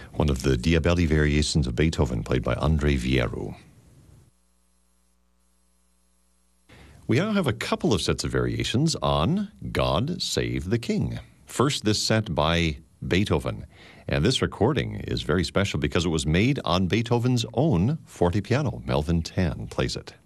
one of the Diabelli variations of Beethoven played by André Vieru. We now have a couple of sets of variations on God Save the King. First, this set by Beethoven. And this recording is very special because it was made on Beethoven's own fortepiano. Melvin Tan plays it.